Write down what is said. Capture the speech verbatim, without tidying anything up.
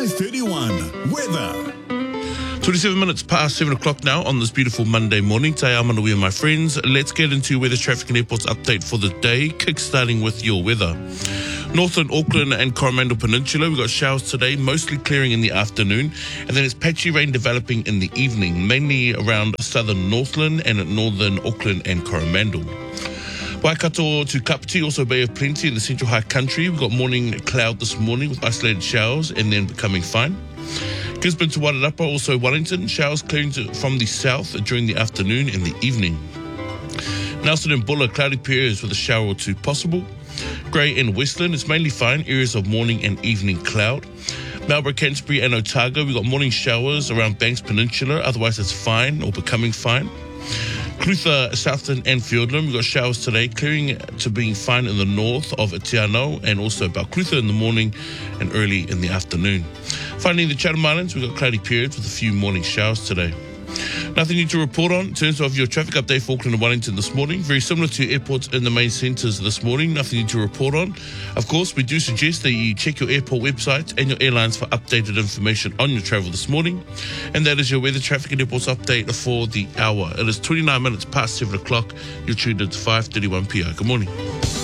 five thirty-one. Weather. twenty-seven minutes past seven o'clock now on this beautiful Monday morning. Te Amanui, my friends. Let's get into weather, traffic and airports update for the day, kick-starting with your weather. Northland, Auckland and Coromandel Peninsula, we've got showers today, mostly clearing in the afternoon, and then it's patchy rain developing in the evening, mainly around southern Northland and at northern Auckland and Coromandel. Waikato to Kapiti, also Bay of Plenty in the central high country. We've got morning cloud this morning with isolated showers and then becoming fine. Gisborne to Wairarapa, also Wellington, showers clearing to, from the south during the afternoon and the evening. Nelson and Buller, cloudy periods with a shower or two possible. Grey and Westland, it's mainly fine, areas of morning and evening cloud. Marlborough, Canterbury and Otago, we've got morning showers around Banks Peninsula, otherwise it's fine or becoming fine. Clutha, Southton and Fiordland, we've got showers today, clearing to being fine in the north of Atiano and also about Clutha in the morning and early in the afternoon. Finally, in the Chatham Islands, we've got cloudy periods with a few morning showers today. Nothing new to report on in terms of your traffic update for Auckland and Wellington this morning. Very similar to airports in the main centres this morning. Nothing new to report on. Of course, we do suggest that you check your airport websites and your airlines for updated information on your travel this morning. And that is your weather, traffic and airports update for the hour. It is twenty-nine minutes past seven o'clock. You're tuned into five thirty-one P O. Good morning.